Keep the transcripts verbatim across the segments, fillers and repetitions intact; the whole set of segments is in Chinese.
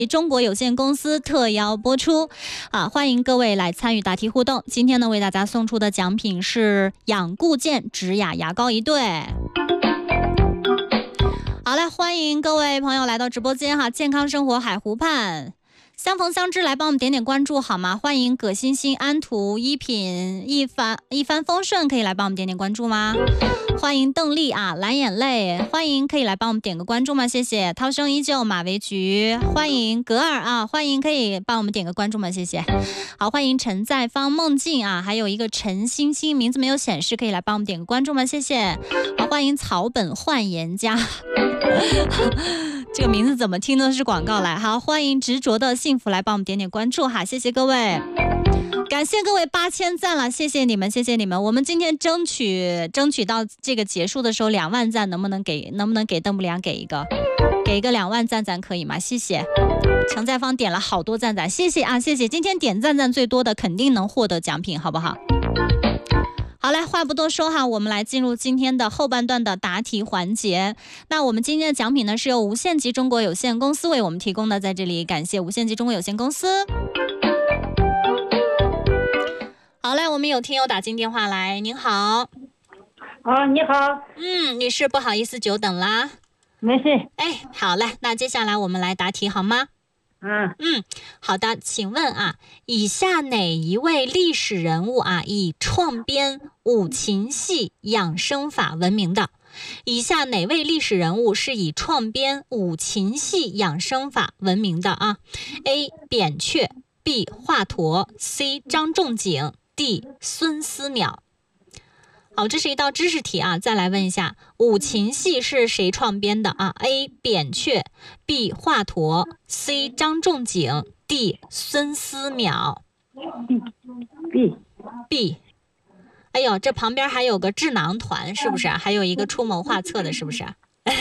中国有限公司特邀播出啊，欢迎各位来参与答题互动。今天呢，为大家送出的奖品是养固健植雅牙膏一对。好嘞，欢迎各位朋友来到直播间哈，健康生活海湖畔。相逢相知，来帮我们点点关注好吗？欢迎葛欣欣、安图、一品、一帆、一帆风顺，可以来帮我们点点关注吗？欢迎邓丽啊，蓝眼泪，欢迎可以来帮我们点个关注吗？谢谢。涛声依旧，马为菊，欢迎格尔啊，欢迎可以帮我们点个关注吗？谢谢。好，欢迎陈在芳、梦境啊，还有一个陈欣欣，名字没有显示，可以来帮我们点个关注吗？谢谢。好，欢迎草本焕颜家。这个名字怎么听都是广告来。好，欢迎执着的幸福来帮我们点点关注哈，谢谢各位，感谢各位八千赞了，谢谢你们，谢谢你们。我们今天争取争取到这个结束的时候两万赞，能不能给能不能给邓不良给一个给一个两万赞，咱可以吗？谢谢。程在芳点了好多赞赞，谢谢啊，谢谢。今天点赞赞最多的肯定能获得奖品，好不好？好嘞，话不多说哈，我们来进入今天的后半段的答题环节。那我们今天的奖品呢，是由无限极中国有限公司为我们提供的，在这里感谢无限极中国有限公司。好嘞，我们有听友打进电话来，您好。 哦，你好。 嗯，女士，不好意思久等啦。 没事。 哎，好嘞，那接下来我们来答题好吗？ 嗯嗯，好的，请问啊，以下哪一位历史人物啊以创编五禽戏养生法闻名的？以下哪位历史人物是以创编五禽戏养生法闻名的啊 ？A. 扁鹊 B. 华佗 C. 张仲景 D. 孙思邈。好，这是一道知识题啊！再来问一下，五禽戏是谁创编的啊 ？A. 扁鹊 B. 华佗 C. 张仲景 D. 孙思邈。 B B。 哎呦，这旁边还有个智囊团，是不是？还有一个出谋划策的，是不是？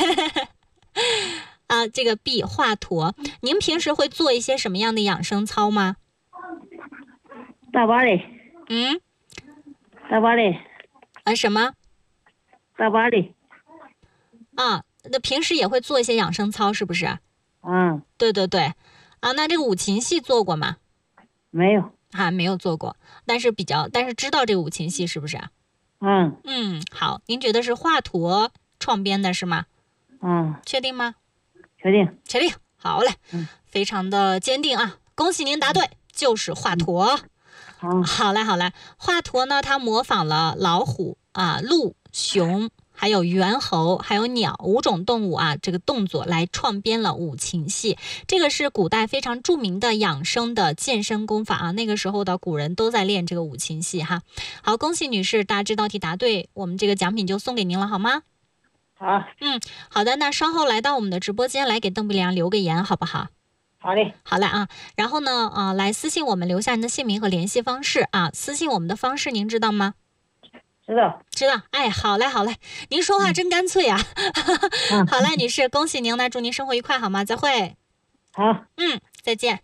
啊，这个 B. 华佗。您平时会做一些什么样的养生操吗？ 大把的。 嗯， 大把的。 啊，什么？ 大把的。 啊，那平时也会做一些养生操，是不是？ 嗯， 对对对。啊，那这个五禽戏做过吗？ 没有。 啊，没有做过，但是比较，但是知道这个五禽戏是不是？ 嗯嗯，好，您觉得是华佗创编的是吗？ 嗯， 确定吗？ 确定。 确定。好嘞， 嗯， 非常的坚定啊！恭喜您答对，就是华佗。 好， 好嘞，好嘞。华佗呢，他模仿了老虎啊、鹿、熊，还有猿猴，还有鸟五种动物啊，这个动作来创编了五禽戏。这个是古代非常著名的养生的健身功法啊，那个时候的古人都在练这个五禽戏哈。好，恭喜女士，答这道题答对，我们这个奖品就送给您了，好吗？ 好。 嗯，好的，那稍后来到我们的直播间来给邓不良留个言，好不好？ 好嘞。 好嘞啊，然后呢，啊、呃，来私信我们留下您的姓名和联系方式啊。私信我们的方式您知道吗？ 知道。 知道。哎，好嘞，好嘞，您说话真干脆啊。 嗯、 好嘞，女士，恭喜您，那祝您生活愉快，好吗？再会。 好。 嗯，再见。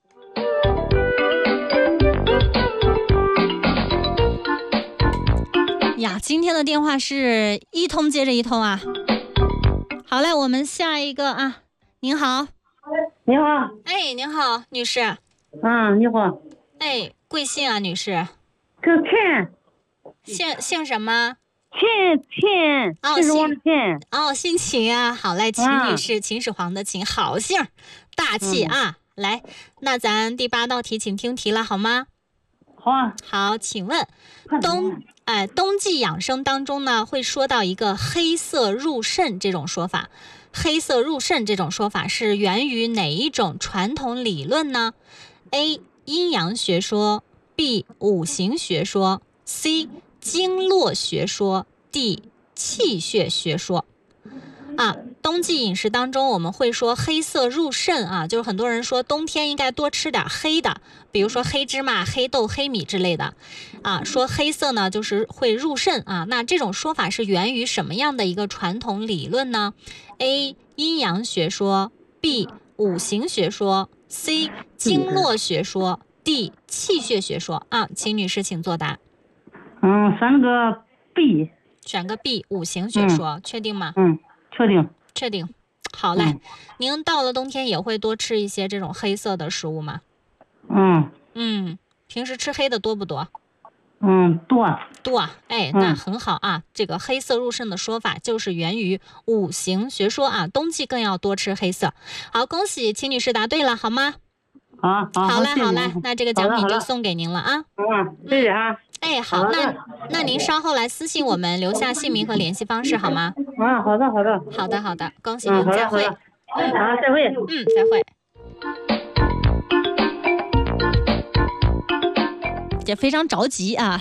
呀，今天的电话是一通接着一通啊。好嘞，我们下一个啊，您好。 你好。 哎，您好，女士。 嗯，你好。 哎，贵姓啊，女士？ 叫钱。 姓姓什么？ 秦秦。 哦， 是我的秦。 哦，姓秦啊。好嘞，秦女士，秦始皇的秦，好姓，大气啊。嗯、来，那咱第八道题，请听题了，好吗？ 好啊。 好，请问冬哎冬季养生当中呢，会说到一个黑色入肾这种说法。黑色入肾这种说法是源于哪一种传统理论呢？ A. 阴阳学说 B. 五行学说 C. 经络学说 D. 气血学说。啊，冬季饮食当中我们会说黑色入肾啊，就是很多人说冬天应该多吃点黑的，比如说黑芝麻、黑豆、黑米之类的啊，说黑色呢就是会入肾啊。那这种说法是源于什么样的一个传统理论呢？ A. 阴阳学说 B. 五行学说 C. 经络学说 D. 气血学说啊，请女士请作答。 嗯，选个 B。 选个 B. 五行学说、嗯、确定吗？ 嗯，确定。 确定。 好嘞， 嗯、 您到了冬天也会多吃一些这种黑色的食物吗？ 嗯嗯，平时吃黑的多不多？ 嗯，多多啊，哎，那很好啊。这个黑色入肾的说法就是源于五行学说啊，冬季更要多吃黑色。好，恭喜秦女士答对了，好吗？ 好好好嘞，好嘞， 嘞，那这个奖品就送给您了啊。 嗯，谢谢啊。 哎，好，那那您稍后来私信我们，留下姓名和联系方式好吗？ 啊，好的好的。 好的好的，恭喜您，再会。 嗯，好，再会。 嗯，再会。也非常着急啊。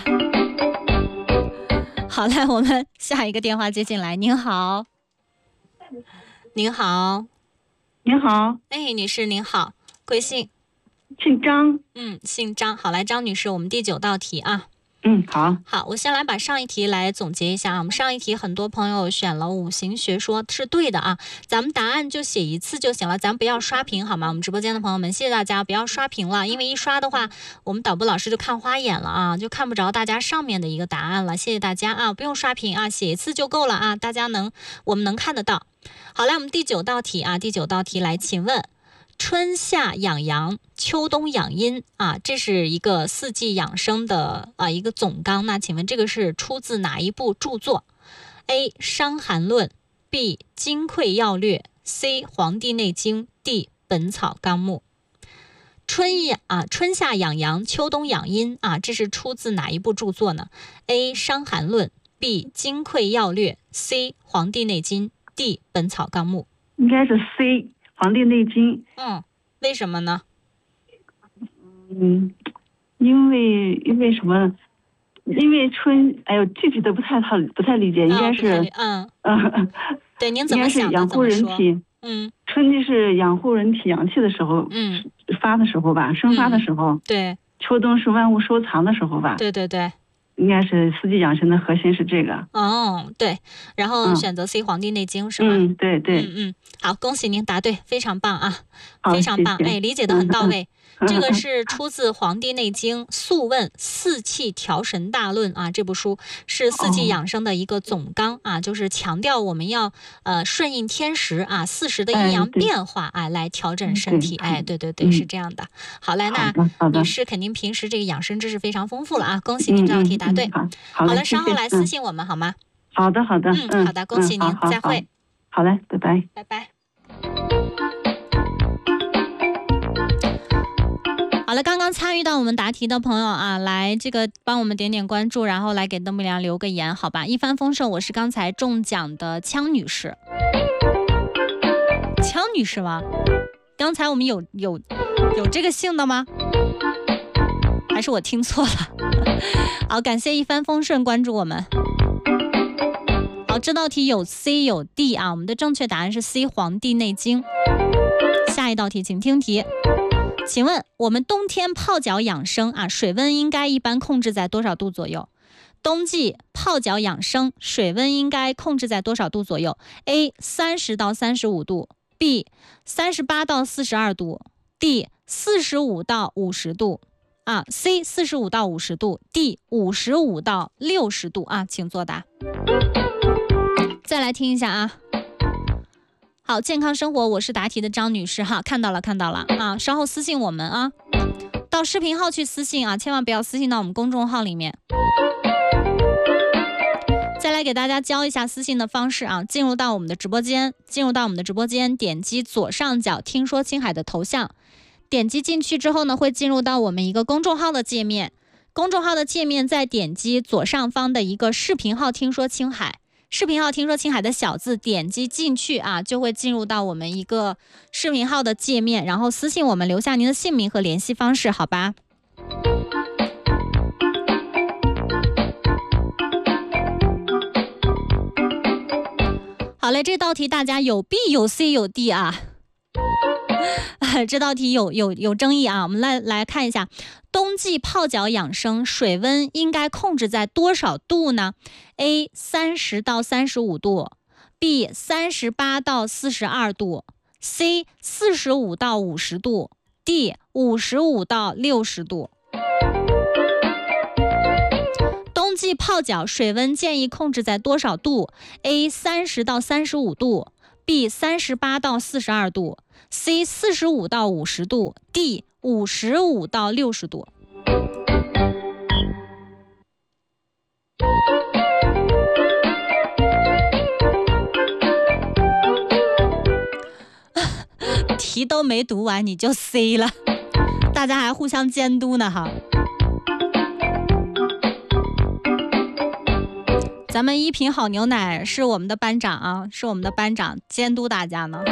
好嘞，我们下一个电话接进来。您好，您好， 您好， 哎，女士您好，贵姓？ 姓张。 嗯，姓张。好，来，张女士，我们第九道题啊。 嗯，好。 好，我先来把上一题来总结一下啊。我们上一题很多朋友选了五行学说是对的啊，咱们答案就写一次就行了，咱不要刷屏好吗？我们直播间的朋友们，谢谢大家，不要刷屏了，因为一刷的话，我们导播老师就看花眼了啊，就看不着大家上面的一个答案了。谢谢大家啊，不用刷屏啊，写一次就够了啊，大家能我们能看得到。好来，我们第九道题啊，第九道题来，请问。春夏养阳，秋冬养阴啊，这是一个四季养生的啊一个总纲。那请问这个是出自哪一部著作 ？A. 伤寒论 B. 金匮要略 C. 黄帝内经 D. 本草纲目。春养啊，春夏养阳，秋冬养阴啊，这是出自哪一部著作呢 ？A. 伤寒论 B. 金匮要略 C. 黄帝内经 D. 本草纲目。 应该是 C。黄帝内经。 嗯，为什么呢？ 嗯，因为因为什么？因为春，哎呦，具体的不太好，不太理解，应该是， 嗯嗯， 对，您怎么想的？ 应该是养护人体。 嗯， 春季是养护人体阳气的时候， 嗯， 发的时候吧，生发的时候。 嗯、对。 秋冬是万物收藏的时候吧？ 对对对。 应该是四季养生的核心是这个。 哦，对，然后选择 C 黄帝内经、嗯、是吗？ 嗯，对对。 嗯嗯，好，恭喜您答对，非常棒啊， 非常棒， 谢谢哎，理解得很到位。这个是出自《黄帝内经·素问·四气调神大论》啊，这部书是四季养生的一个总纲啊，就是强调我们要呃顺应天时啊，四时的阴阳变化啊，来调整身体。哎，对对对，是这样的。好嘞，那女士肯定平时这个养生知识非常丰富了啊，恭喜您这道题答对。好了，稍后来私信我们好吗？ 好的好的， 嗯，好的，恭喜您，再会。 好嘞，拜拜， 拜拜。好了，刚刚参与到我们答题的朋友啊，来这个帮我们点点关注，然后来给邓不良留个言，好吧？一帆风顺，我是刚才中奖的枪女士，枪女士吗？刚才我们有有有这个姓的吗？还是我听错了？好，感谢一帆风顺关注我们。好，这道题有 C 有 D 啊，我们的正确答案是 C 黄帝内经。下一道题，请听题。请问我们冬天泡脚养生啊，水温应该一般控制在多少度左右？冬季泡脚养生，水温应该控制在多少度左右 ？A. 三十到三十五度 B. 三十八到四十二度 D. 四十五到五十度啊 C. 四十五到五十度 D. 五十五到六十度啊，请作答。再来听一下啊。好，健康生活，我是答题的张女士哈，看到了看到了啊，稍后私信我们啊，到视频号去私信啊，千万不要私信到我们公众号里面。再来给大家教一下私信的方式啊，进入到我们的直播间，进入到我们的直播间，点击左上角听说青海的头像，点击进去之后呢，会进入到我们一个公众号的界面，公众号的界面再点击左上方的一个视频号听说青海。视频号听说青海的小字点击进去啊，就会进入到我们一个视频号的界面，然后私信我们留下您的姓名和联系方式，好吧？好嘞，这道题大家有 B 有 C 有 D 啊。这道题有有有争议啊，我们来来看一下，冬季泡脚养生，水温应该控制在多少度呢 ？A. 三十到三十五度 B. 三十八到四十二度 C. 四十五到五十度 D. 五十五到六十度。冬季泡脚水温建议控制在多少度 ？A. 三十到三十五度 B 三十八到四十二度 C 四十五到五十度 D 五十五到六十度。题都没读完你就 C 了，大家还互相监督呢哈。咱们一瓶好牛奶是我们的班长啊，是我们的班长监督大家呢。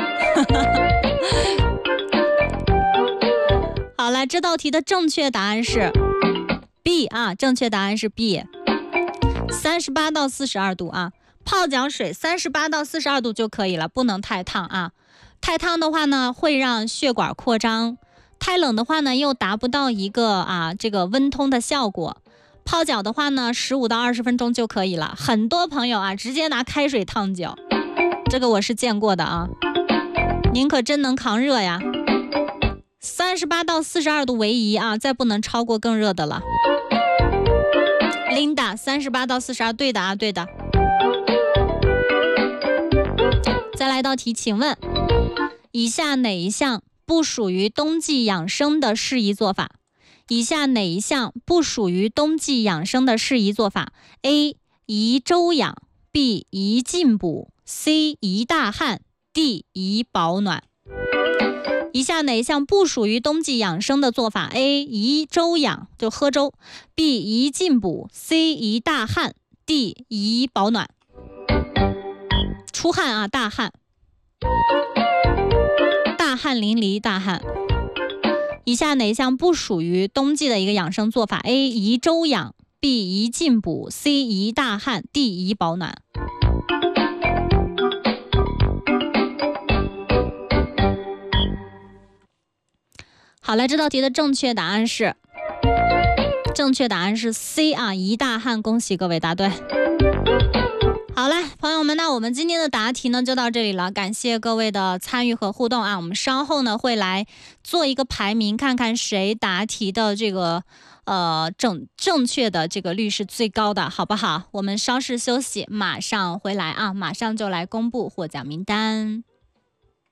好了，这道题的正确答案是 B 啊，正确答案是 B， 三十八到四十二度啊，泡脚水三十八到四十二度就可以了，不能太烫啊。太烫的话呢，会让血管扩张；太冷的话呢，又达不到一个啊这个温通的效果。泡脚的话呢，十五到二十分钟就可以了。很多朋友啊，直接拿开水烫脚，这个我是见过的啊。您可真能扛热呀！三十八到四十二度为宜啊，再不能超过更热的了。Linda， 三十八到四十二，对的啊，对的。再来一道题，请问以下哪一项不属于冬季养生的适宜做法？以下哪一项不属于冬季养生的适宜做法 ？A. 宜周养 B. 宜进补 C. 宜大汗 D. 宜保暖。以下哪一项不属于冬季养生的做法 ？A. 宜周养，就喝粥 B. 宜进补 C. 宜大汗 D. 宜保暖。出汗啊，大汗，大汗淋漓，大汗。以下哪一项不属于冬季的一个养生做法 ？A. 宜周养 B. 宜进补 C. 宜大汗 D. 宜保暖。好了，这道题的正确答案是正确答案是 C 啊，宜大汗。恭喜各位答对。好了，朋友们，那我们今天的答题呢就到这里了，感谢各位的参与和互动啊！我们稍后呢会来做一个排名，看看谁答题的这个呃正正确的这个率是最高的，好不好？我们稍事休息，马上回来啊，马上就来公布获奖名单。